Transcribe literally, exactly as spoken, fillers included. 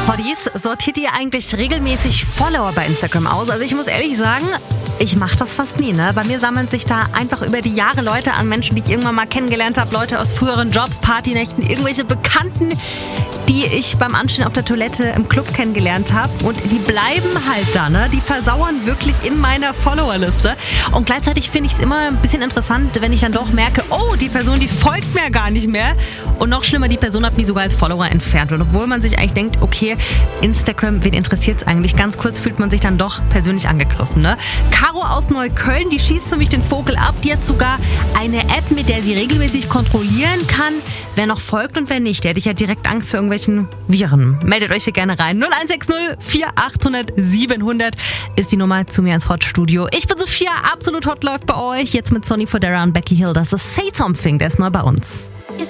Hotties, sortiert ihr eigentlich regelmäßig Follower bei Instagram aus? Also ich muss ehrlich sagen, ich mache das fast nie. Ne? Bei mir sammeln sich da einfach über die Jahre Leute an, Menschen, die ich irgendwann mal kennengelernt habe, Leute aus früheren Jobs, Partynächten, irgendwelche Bekannten, die ich beim Anstehen auf der Toilette im Club kennengelernt habe. Und die bleiben halt da, ne? Die versauern wirklich in meiner Followerliste. Und gleichzeitig finde ich es immer ein bisschen interessant, wenn ich dann doch merke, oh, die Person, die folgt mir gar nicht mehr. Und noch schlimmer, die Person hat mich sogar als Follower entfernt. Und obwohl man sich eigentlich denkt, okay, Instagram, wen interessiert es eigentlich? Ganz kurz fühlt man sich dann doch persönlich angegriffen, ne? Caro aus Neukölln, die schießt für mich den Vogel ab. Die hat sogar eine App, mit der sie regelmäßig kontrollieren kann, wer noch folgt und wer nicht. Der hätte ich ja direkt Angst vor irgendwelchen Viren. Meldet euch hier gerne rein. null eins sechs null vier acht null null sieben null null ist die Nummer zu mir ins Hot-Studio. Ich bin Sophia, absolut hot läuft bei euch. Jetzt mit Sonny Fodera und Becky Hill. Das ist Say Something, der ist neu bei uns.